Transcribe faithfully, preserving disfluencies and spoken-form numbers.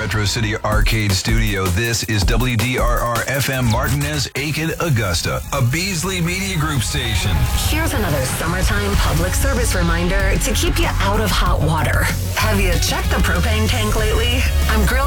Retro City Arcade Studio. This is W D R R F M Martinez, Aiken, Augusta, a Beasley Media Group station. Here's another summertime public service reminder to keep you out of hot water. Have you checked the propane tank lately? I'm grilling